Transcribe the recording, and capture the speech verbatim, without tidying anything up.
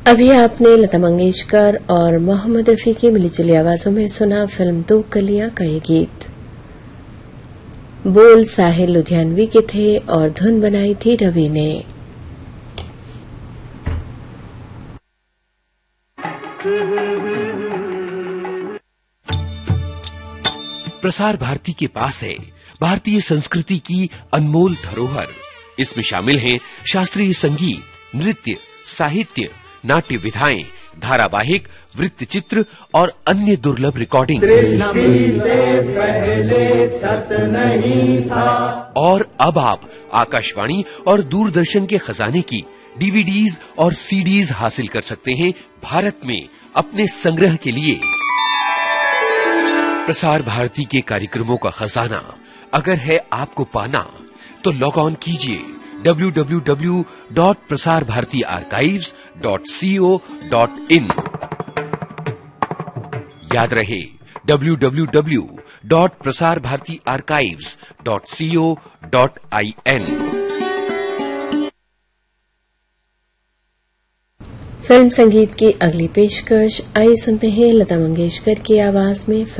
अभी आपने लता मंगेशकर और मोहम्मद रफी की मिलीजुली आवाजों में सुना फिल्म दो कलियां का ये गीत। बोल साहिल लुधियानवी के थे और धुन बनाई थी रवि ने। प्रसार भारती के पास है भारतीय संस्कृति की अनमोल धरोहर। इसमें शामिल हैं शास्त्रीय संगीत, नृत्य, साहित्य, नाट्य विधाएं, धारावाहिक, वृत्तचित्र और अन्य दुर्लभ रिकॉर्डिंग। और अब आप आकाशवाणी और दूरदर्शन के खजाने की डीवीडीज और सीडीज हासिल कर सकते हैं भारत में अपने संग्रह के लिए। प्रसार भारती के कार्यक्रमों का खजाना अगर है आपको पाना तो लॉग ऑन कीजिए W W W dot Prasar Bharati archives dot C O dot in. याद रहे W W W dot Prasar Bharati archives dot C O dot I N. Film संगीत की अगली पेशकश आइए सुनते हैं लता मंगेशकर की आवाज में।